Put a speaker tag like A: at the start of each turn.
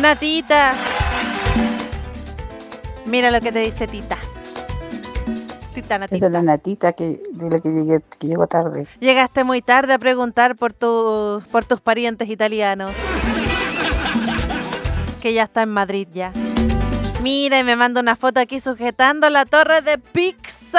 A: Natita. Mira lo que te dice Tita. Tita, Natita.
B: Esa es la Natita que llegó tarde.
A: Llegaste muy tarde a preguntar por tus parientes italianos. Que ya está en Madrid ya. Mira, y me manda una foto aquí sujetando la torre de Pizza